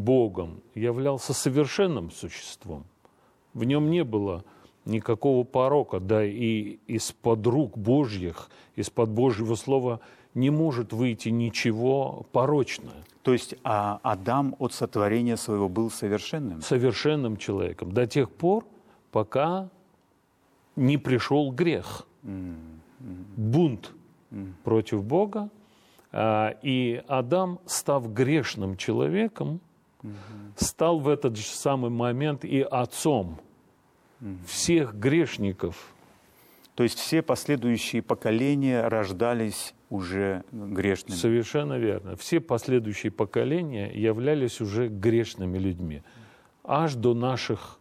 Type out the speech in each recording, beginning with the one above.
Богом являлся совершенным существом. В нем не было никакого порока, да и из-под рук Божьих, из-под Божьего Слова не может выйти ничего порочное. То есть Адам от сотворения своего был совершенным? Совершенным человеком. До тех пор, пока не пришел грех. Бунт против Бога. И Адам, став грешным человеком, стал в этот же самый момент и отцом всех грешников. То есть все последующие поколения рождались уже грешными. Совершенно верно. Все последующие поколения являлись уже грешными людьми. Аж до наших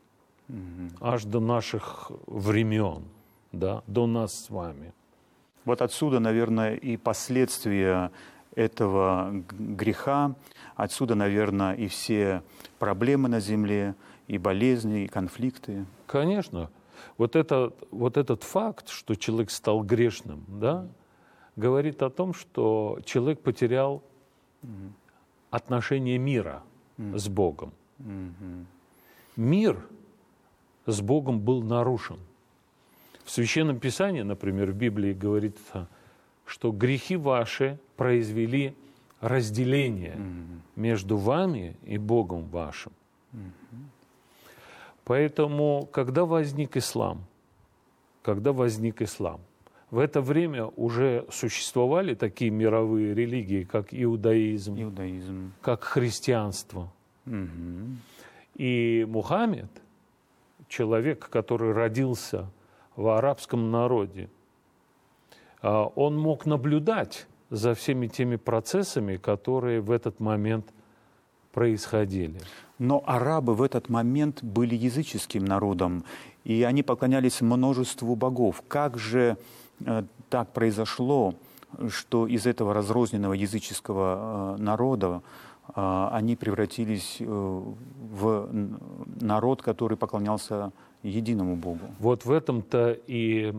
времен, да, до нас с вами. Вот отсюда, наверное, и последствия этого греха, отсюда, наверное, и все проблемы на земле, и болезни, и конфликты. Конечно. Вот этот факт, что человек стал грешным, да, говорит о том, что человек потерял отношение мира с Богом. Мир с Богом был нарушен. В Священном Писании, например, в Библии говорится, что грехи ваши произвели разделение между вами и Богом вашим. Поэтому, когда возник ислам, в это время уже существовали такие мировые религии, как иудаизм. Как христианство. И Мухаммед, человек, который родился в арабском народе, он мог наблюдать за всеми теми процессами, которые в этот момент происходили. Но арабы в этот момент были языческим народом, и они поклонялись множеству богов. Как же так произошло, что из этого разрозненного языческого народа они превратились в народ, который поклонялся единому Богу? Вот в этом-то и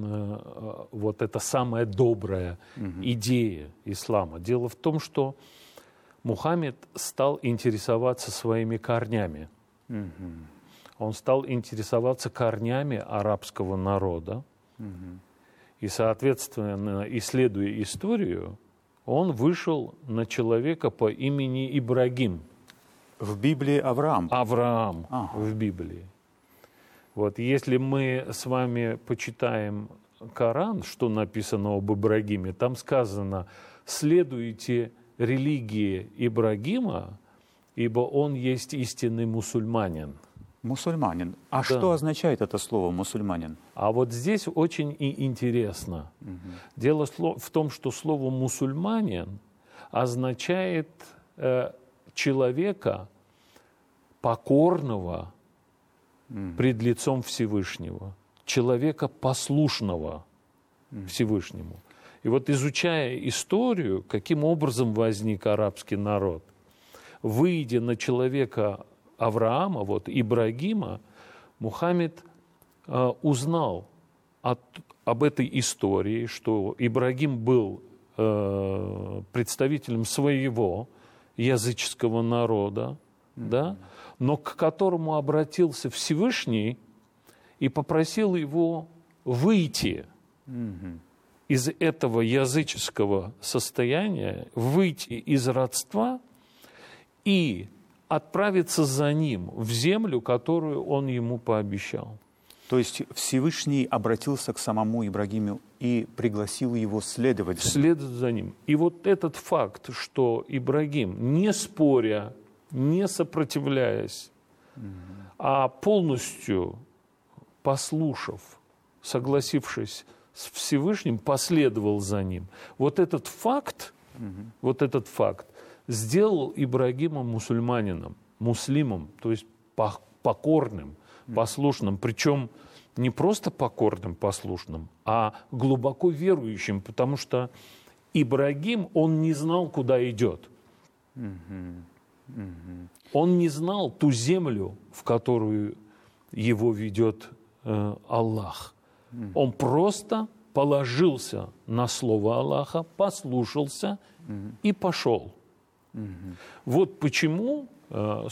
вот эта самая добрая идея ислама. Дело в том, что Мухаммед стал интересоваться своими корнями. Он стал интересоваться корнями арабского народа. И, соответственно, исследуя историю, он вышел на человека по имени Ибрагим. В Библии Авраам? Авраам в Библии. Вот если мы с вами почитаем Коран, что написано об Ибрагиме, там сказано: «Следуйте религии Ибрагима, ибо он есть истинный мусульманин». Мусульманин. А Да. что означает это слово «мусульманин»? А вот здесь очень и интересно. Дело в том, что слово «мусульманин» означает человека, покорного пред лицом Всевышнего, человека, послушного Всевышнему. И вот изучая историю, каким образом возник арабский народ, выйдя на человека Авраама, вот Ибрагима, Мухаммед узнал об этой истории, что Ибрагим был представителем своего языческого народа, да, но к которому обратился Всевышний и попросил его выйти из этого языческого состояния, выйти из родства и отправиться за ним в землю, которую он ему пообещал. То есть Всевышний обратился к самому Ибрагиму и пригласил его следовать за ним. Следовать за ним. И вот этот факт, что Ибрагим, не споря, не сопротивляясь, а полностью послушав, согласившись с Всевышним, последовал за ним. Вот этот факт сделал Ибрагима мусульманином, муслимом, то есть покорным, послушным, причем не просто покорным, послушным, а глубоко верующим, потому что Ибрагим, он не знал, куда идет. Он не знал ту землю, в которую его ведет Аллах. Он просто положился на слово Аллаха, послушался и пошел. Вот почему